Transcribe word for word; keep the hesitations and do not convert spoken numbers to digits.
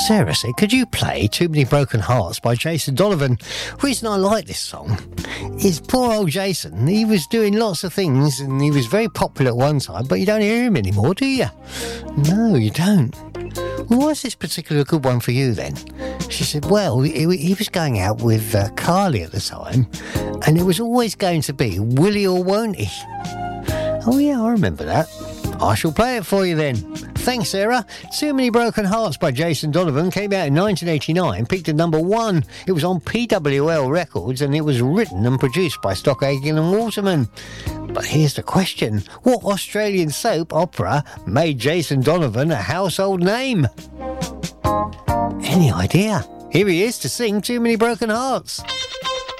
Sarah said, could you play Too Many Broken Hearts by Jason Donovan? The reason I like this song is poor old Jason. He was doing lots of things and he was very popular at one time, but you don't hear him anymore, do you? No, you don't. Well, why is this particular good one for you then? She said, well, he, he was going out with uh, Carly at the time, and it was always going to be Willie or Won't He? Oh yeah, I remember that. I shall play it for you then. Thanks, Sarah. Too Many Broken Hearts by Jason Donovan came out in nineteen eighty-nine, peaked at number one. It was on P W L Records and it was written and produced by Stock Aitken and Waterman. But here's the question. What Australian soap opera made Jason Donovan a household name? Any idea? Here he is to sing Too Many Broken Hearts.